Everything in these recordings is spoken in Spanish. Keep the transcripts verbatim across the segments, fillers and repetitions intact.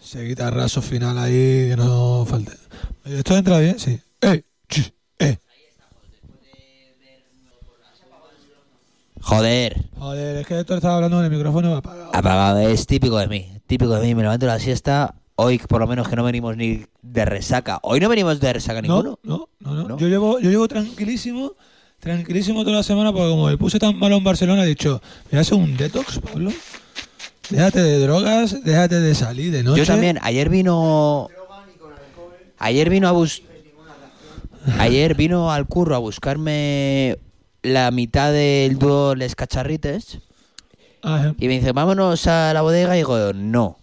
Ese guitarrazo final ahí que no falte. ¿Esto entra bien? Sí. ¡Eh! ¡Ch! ¡Eh! Joder. Joder, es que Héctor estaba hablando en el micrófono apagado. Apagado, es típico de mí. Típico de mí, me levanto la siesta. Hoy por lo menos que no venimos ni de resaca. Hoy no venimos de resaca ninguno. No, no, no, no. ¿No? Yo llevo, yo llevo tranquilísimo, tranquilísimo toda la semana porque como me puse tan malo en Barcelona he dicho, me voy a hacer un detox, Pablo. Déjate de drogas, déjate de salir de noche. Yo también, ayer vino... Ayer vino a bus... Ayer vino al curro a buscarme la mitad del dúo Les Cacharrites Ajá. y me dice, vámonos a la bodega, y digo, no.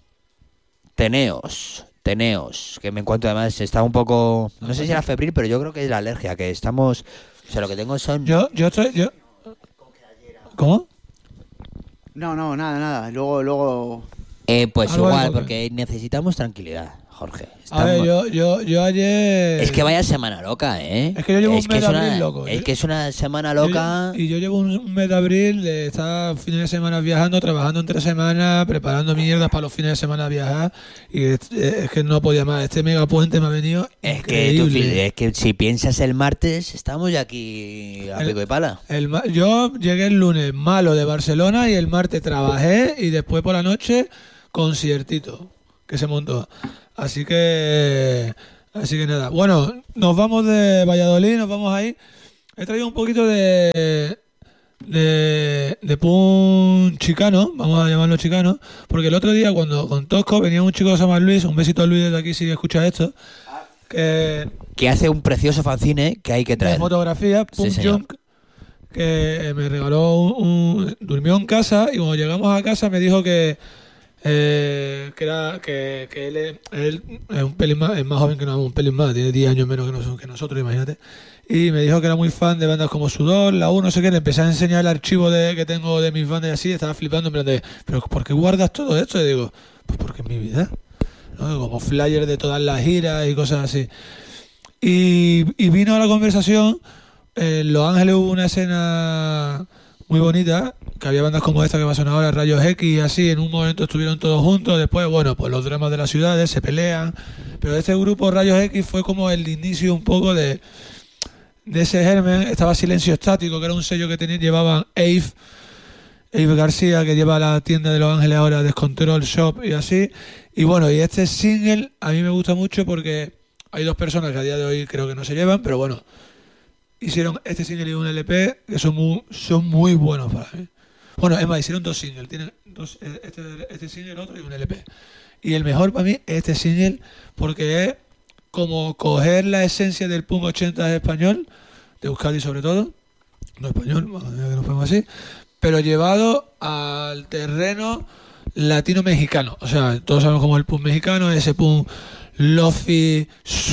Teneos, teneos, que me encuentro además, estaba un poco, no sé si era febril, pero yo creo que es la alergia, que estamos, o sea, lo que tengo son... Yo, yo estoy, yo... ¿Cómo? No, no, nada, nada. Luego, luego... Eh, pues Algo de igual, coca. porque necesitamos tranquilidad, Jorge. A ver, Estamos- yo, yo, yo ayer... Es que vaya semana loca, ¿eh? Es que yo llevo un que mes es de una, abril loco, Es ¿eh? que es una semana Yo- loca... y yo llevo un, un mes de abril de estar fines de semana viajando, trabajando en tres semanas, preparando mierdas para los fines de semana viajar. Y es, es que no podía más. Este megapuente me ha venido Es que, tú, increíble. es que si piensas el martes, estamos ya aquí a El- pico y pala. El ma- yo llegué el lunes malo de Barcelona y el martes trabajé y después por la noche conciertito que se montó. Así que así que nada. Bueno, nos vamos de Valladolid, nos vamos ahí. He traído un poquito de de, de punk chicano, vamos a llamarlo chicano, porque el otro día cuando con Tosco venía un chico que se llama Luis, un besito a Luis desde aquí si escucha esto, que Que hace un precioso fanzine que hay que de traer. fotografía, Sí, Punk señor. Junk, que me regaló un, un- durmió en casa y cuando llegamos a casa me dijo que eh, que era que, que él, es, él es un pelín más, es más joven que nosotros, un pelín más, tiene diez años menos que, nos- que nosotros, imagínate. Y me dijo que era muy fan de bandas como Sudor, La U, no sé qué. Le empecé a enseñar el archivo de, que tengo de mis bandas y así, estaba flipando en plan de, pero ¿por qué guardas todo esto? Y digo, pues porque es mi vida, ¿no? Como flyers de todas las giras y cosas así. Y, y vino a la conversación, eh, en Los Ángeles hubo una escena muy bonita, que había bandas como esta que va a sonar ahora, Rayos X y así, en un momento estuvieron todos juntos, después, bueno, pues los dramas de las ciudades, se pelean, pero este grupo Rayos X fue como el inicio un poco de, de ese germen. Estaba Silencio Estático, que era un sello que tenían, llevaban Ave, Ave García, que lleva la tienda de Los Ángeles ahora, Descontrol Shop y así, y bueno, y este single a mí me gusta mucho porque hay dos personas que a día de hoy creo que no se llevan, pero bueno, hicieron este single y un L P que son muy, son muy buenos para mí. Bueno, es más, hicieron dos singles. Tienen dos, este, este single, otro y un L P. Y el mejor para mí es este single porque es como coger la esencia del punk ochenta español, de Euskadi sobre todo, no español, vamos a ver que nos ponemos así, pero llevado al terreno latino-mexicano. O sea, todos sabemos cómo es el punk mexicano, ese punk lofi,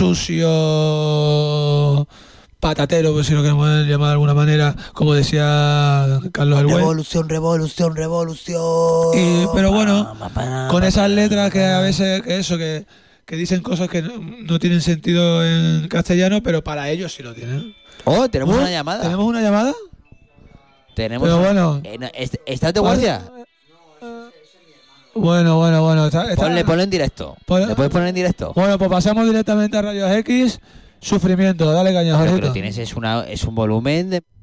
sucio, patatero, pues si lo queremos llamar de alguna manera, como decía Carlos El Güey. Revolución, revolución, revolución. Y, pero bueno, Pa, pa, pa, con pa, esas pa, letras que pa. a veces, que eso, que, que dicen cosas que no, no tienen sentido en castellano, pero para ellos sí lo tienen. Oh, tenemos ¿Uh? una llamada. ¿Tenemos una llamada? Tenemos Pero una- bueno. Eh, no, ¿est- ¿Estás de guardia? Bueno, bueno, bueno. Está, está- Ponle, ponle en directo. Pon- ¿Le puedes poner en directo? Bueno, pues pasamos directamente a Rayos X. Sufrimiento, dale caña, Lo que Jorgito. lo tienes es, una, es un volumen de...